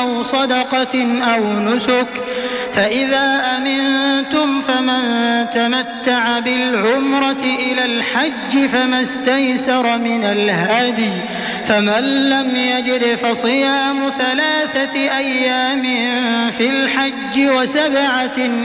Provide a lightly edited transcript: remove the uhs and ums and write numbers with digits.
أو صدقة أو نسك، فإذا أمنتم فمن تمتع بالعمرة إلى الحج فما استيسر من الهدي، فمن لم يجد فصيام 3 أيام في الحج و7